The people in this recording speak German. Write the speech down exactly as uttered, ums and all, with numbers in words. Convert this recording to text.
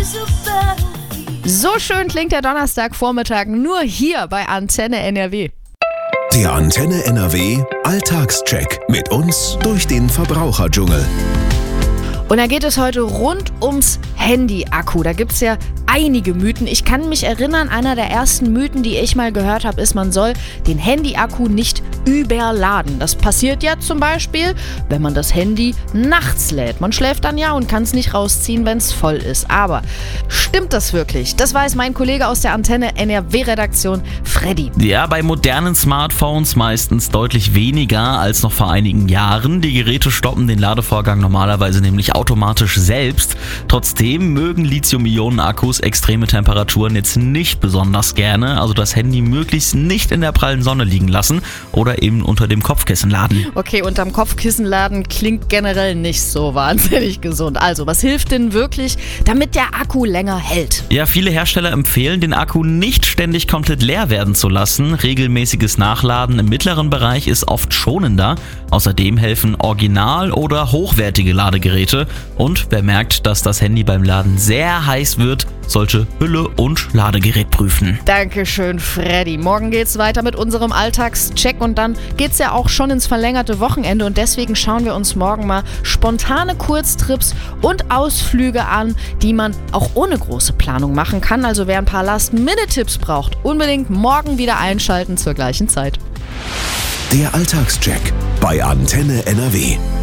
So schön klingt der Donnerstagvormittag nur hier bei Antenne N R W. Der Antenne N R W Alltagscheck mit uns durch den Verbraucherdschungel. Und da geht es heute rund ums Handy-Akku. Da gibt es ja einige Mythen. Ich kann mich erinnern, einer der ersten Mythen, die ich mal gehört habe, ist, man soll den Handy-Akku nicht überladen. Das passiert ja zum Beispiel, wenn man das Handy nachts lädt. Man schläft dann ja und kann es nicht rausziehen, wenn es voll ist. Aber stimmt das wirklich? Das weiß mein Kollege aus der Antenne N R W-Redaktion, Freddy. Ja, bei modernen Smartphones meistens deutlich weniger als noch vor einigen Jahren. Die Geräte stoppen den Ladevorgang normalerweise nämlich automatisch selbst. Trotzdem mögen Lithium-Ionen-Akkus extreme Temperaturen jetzt nicht besonders gerne. Also das Handy möglichst nicht in der prallen Sonne liegen lassen oder eben unter dem Kopfkissen laden. Okay, unterm Kopfkissen laden klingt generell nicht so wahnsinnig gesund. Also, was hilft denn wirklich, damit der Akku länger hält? Ja, viele Hersteller empfehlen, den Akku nicht ständig komplett leer werden zu lassen. Regelmäßiges Nachladen im mittleren Bereich ist oft schonender. Außerdem helfen original- oder hochwertige Ladegeräte. Und wer merkt, dass das Handy beim Laden sehr heiß wird, sollte Hülle und Ladegerät prüfen. Dankeschön, Freddy. Morgen geht's weiter mit unserem Alltagscheck und dann geht's ja auch schon ins verlängerte Wochenende und deswegen schauen wir uns morgen mal spontane Kurztrips und Ausflüge an, die man auch ohne große Planung machen kann. Also wer ein paar Last-Minute-Tipps braucht, unbedingt morgen wieder einschalten zur gleichen Zeit. Der Alltagscheck bei Antenne N R W.